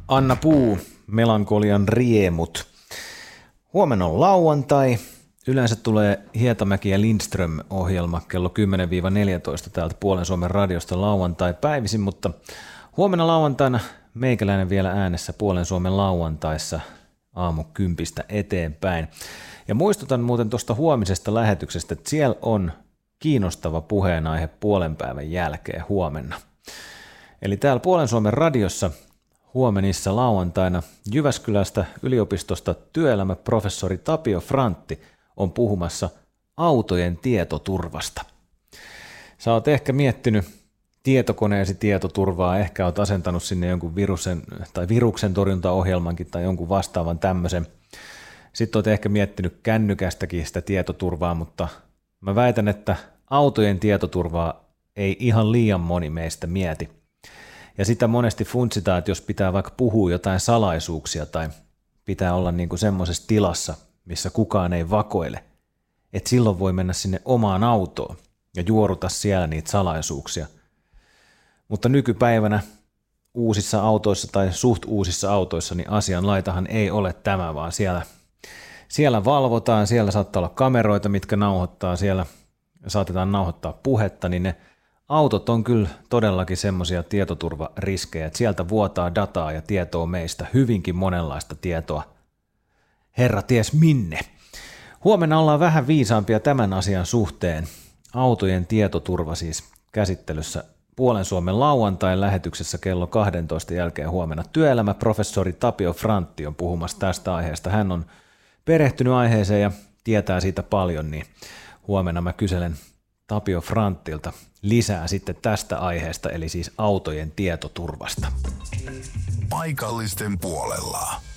Anna Puu, melankolian riemut. Huomenna on lauantai. Yleensä tulee Hietamäki ja Lindström-ohjelma kello 10-14 täältä Puolen Suomen radiosta lauantai päivisin, mutta huomenna lauantaina meikäläinen vielä äänessä Puolen Suomen lauantaissa aamu 10 eteenpäin. Ja muistutan muuten tuosta huomisesta lähetyksestä, että siellä on kiinnostava puheenaihe puolen päivän jälkeen huomenna. Eli täällä Puolen Suomen radiossa huomenissa lauantaina Jyväskylästä yliopistosta työelämäprofessori Tapio Frantti on puhumassa autojen tietoturvasta. Sä oot ehkä miettinyt tietokoneesi tietoturvaa, ehkä oot asentanut sinne jonkun viruksen torjuntaohjelmankin tai jonkun vastaavan tämmöisen. Sitten oot ehkä miettinyt kännykästäkin sitä tietoturvaa, mutta mä väitän, että autojen tietoturvaa ei ihan liian moni meistä mieti. Ja sitä monesti funtsitaan, että jos pitää vaikka puhua jotain salaisuuksia tai pitää olla niin kuin semmoisessa tilassa, missä kukaan ei vakoile, että silloin voi mennä sinne omaan autoon ja juoruta siellä niitä salaisuuksia. Mutta nykypäivänä uusissa autoissa tai suht uusissa autoissa niin asianlaitahan ei ole tämä, vaan siellä valvotaan, siellä saattaa olla kameroita, mitkä nauhoittaa, siellä saatetaan nauhoittaa puhetta, niin ne autot on kyllä todellakin semmoisia tietoturvariskejä, että sieltä vuotaa dataa ja tietoa meistä, hyvinkin monenlaista tietoa. Herra ties minne. Huomenna ollaan vähän viisaampia tämän asian suhteen. Autojen tietoturva siis käsittelyssä Puolen Suomen lauantain lähetyksessä kello 12 jälkeen huomenna. Työelämäprofessori Tapio Frantti on puhumassa tästä aiheesta. Hän on perehtynyt aiheeseen ja tietää siitä paljon, niin huomenna mä kyselen Tapio Franttilta lisää sitten tästä aiheesta, eli siis autojen tietoturvasta. Paikallisten puolella.